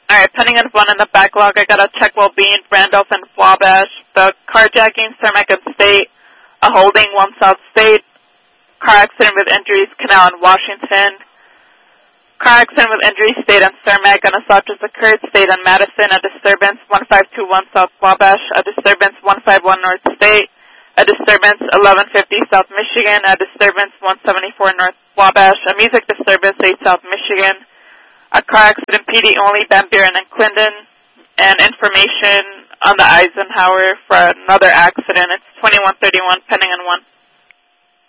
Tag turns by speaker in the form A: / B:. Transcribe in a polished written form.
A: Alright, pending on 1 in the backlog, I got a check well-being, Randolph and Wabash, the carjacking, Cermak and State, a holding, 1 South State, car accident with injuries, Canal and Washington, car accident with injuries, State and Cermak, an assault just occurred, State and Madison, a disturbance, 1521 South Wabash, a disturbance, 151 North State, a disturbance, 1150 South Michigan, a disturbance, 174 North Wabash, a music disturbance, 8 South Michigan, a car accident, PD only, Van Buren and Clinton, and information on the Eisenhower for another accident. It's 2131, pending on 1.